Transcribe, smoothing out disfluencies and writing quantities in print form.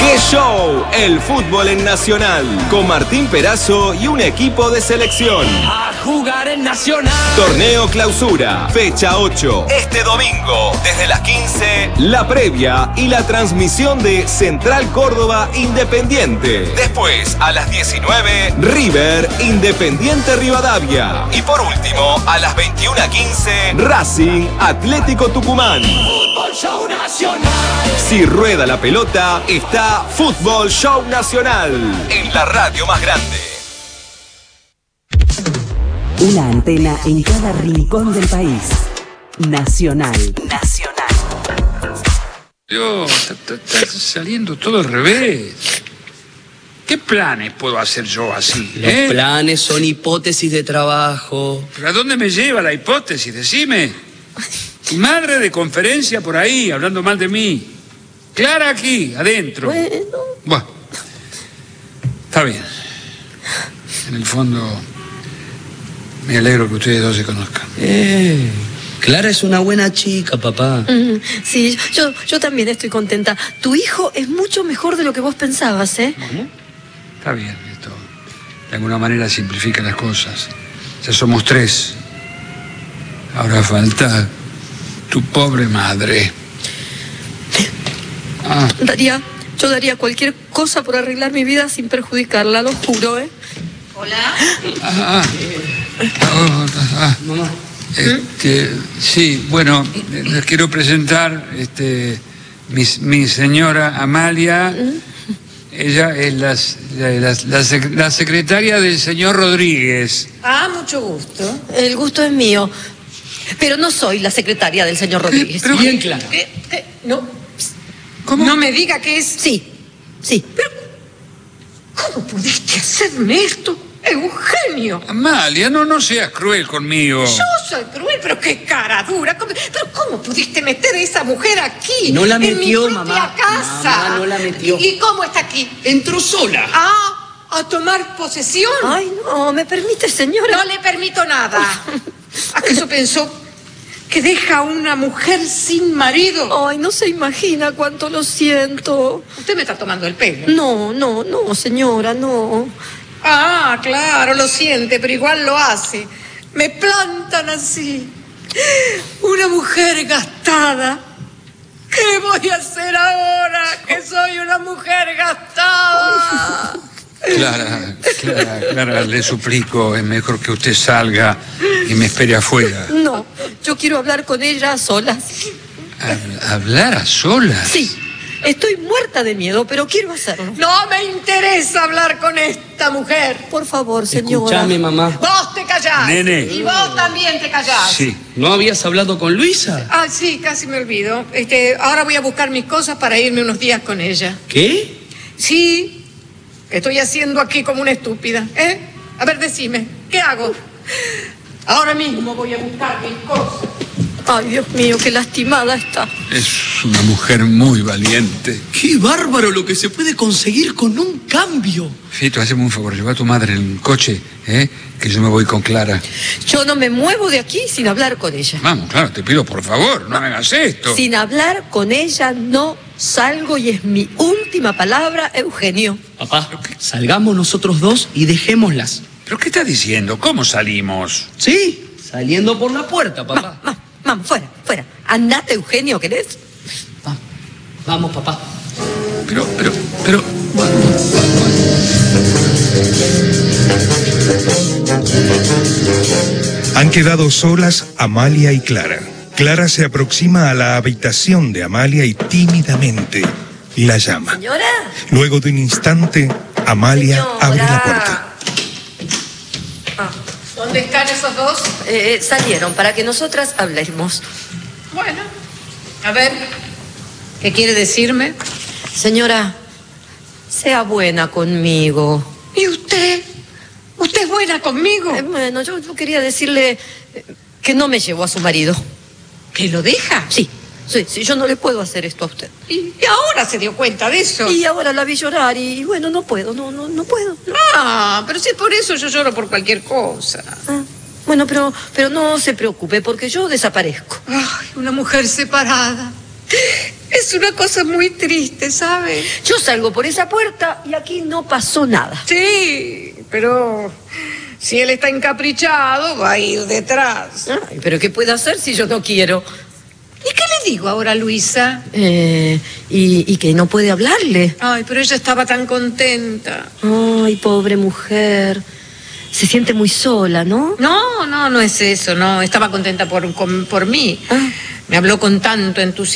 ¡Qué show! El fútbol en Nacional, con Martín Perazo y un equipo de selección. A jugar en Nacional. Torneo Clausura, fecha 8. Este domingo, desde las 15, la previa y la transmisión de Central Córdoba Independiente. Después, a las 19, River Independiente Rivadavia. Y por último, a las 21:15, Racing Atlético Tucumán. Fútbol Show Nacional. Si rueda la pelota, está Fútbol Show Nacional, en la radio más grande. Una antena en cada rincón del país. Nacional. Dios, está saliendo todo al revés. ¿Qué planes puedo hacer yo así? Los planes son hipótesis de trabajo. ¿Pero a dónde me lleva la hipótesis? Decime. Tu madre de conferencia por ahí, hablando mal de mí. Clara aquí, adentro. Bueno, está bien. En el fondo, me alegro que ustedes dos se conozcan. Clara es una buena chica, papá. Sí, yo también estoy contenta. Tu hijo es mucho mejor de lo que vos pensabas, ¿eh? Bueno, está bien, esto de alguna manera simplifica las cosas. Ya somos 3. Ahora falta tu pobre madre. Yo daría cualquier cosa por arreglar mi vida sin perjudicarla, lo juro, ¿eh? Hola. Mamá. Sí, bueno, les quiero presentar mi señora Amalia. Ella es la secretaria del señor Rodríguez. Ah, mucho gusto. El gusto es mío. Pero no soy la secretaria del señor Rodríguez. Pero bien Clara. No. ¿Cómo? No me diga que es... Sí. Pero, ¿cómo pudiste hacerme esto, Eugenio? Amalia, no seas cruel conmigo. Yo soy cruel, pero qué cara dura. Pero ¿cómo pudiste meter a esa mujer aquí? No la metió, en mi propia mamá. casa. Mamá, no la metió. ¿Y cómo está aquí? Entró sola. ¿A tomar posesión? Ay, no, ¿me permite, señora? No le permito nada. ¿Acaso pensó que deja a una mujer sin marido? Ay, no se imagina cuánto lo siento. Usted me está tomando el pelo. No, señora, no. Ah, claro, lo siente, pero igual lo hace. Me plantan así. Una mujer gastada. ¿Qué voy a hacer ahora que soy una mujer gastada? Clara, le suplico, es mejor que usted salga y me espere afuera. No, yo quiero hablar con ella a solas. ¿Hablar a solas? Sí, estoy muerta de miedo, pero quiero hacerlo. No me interesa hablar con esta mujer. Por favor, señora. Escúchame, mamá. Vos te callás. Nene. Y vos también te callás. Sí. ¿No habías hablado con Luisa? Ah, sí, casi me olvido. Ahora voy a buscar mis cosas para irme unos días con ella. ¿Qué? Sí. ¿Qué estoy haciendo aquí como una estúpida? A ver, decime, ¿qué hago? Ahora mismo voy a buscar mis cosas. Ay, Dios mío, qué lastimada está. Es una mujer muy valiente. ¡Qué bárbaro lo que se puede conseguir con un cambio! Fito, hazme un favor, lleva a tu madre en el coche, que yo me voy con Clara. Yo no me muevo de aquí sin hablar con ella. Vamos, claro, te pido por favor, no me hagas esto. Sin hablar con ella no salgo y es mi última palabra, Eugenio. Papá, salgamos nosotros dos y dejémoslas. ¿Pero qué estás diciendo? ¿Cómo salimos? Sí, saliendo por la puerta, papá. Vamos, fuera. Andate, Eugenio, ¿querés? Vamos, papá. Pero... Han quedado solas Amalia y Clara. Clara se aproxima a la habitación de Amalia y tímidamente la llama. ¿Señora? Luego de un instante, Amalia abre la puerta. ¿Dónde están esos dos? Salieron para que nosotras hablemos. Bueno, a ver, ¿qué quiere decirme? Señora, sea buena conmigo. ¿Y usted? ¿Usted es buena conmigo? Bueno, yo quería decirle que no me llevó a su marido. ¿Que lo deja? Sí, yo no le puedo hacer esto a usted. ¿Y ahora se dio cuenta de eso? Y ahora la vi llorar y bueno, no puedo. Ah, pero si es por eso yo lloro por cualquier cosa. Bueno, pero no se preocupe porque yo desaparezco. Ay, una mujer separada. Es una cosa muy triste, ¿sabe? Yo salgo por esa puerta y aquí no pasó nada. Sí, pero si él está encaprichado, va a ir detrás. Ay, pero ¿qué puedo hacer si yo no quiero? ¿Y qué le digo ahora a Luisa? Y que no puede hablarle. Ay, pero ella estaba tan contenta. Ay, pobre mujer. Se siente muy sola, ¿no? No es eso, no. Estaba contenta por mí. Me habló con tanto entusiasmo.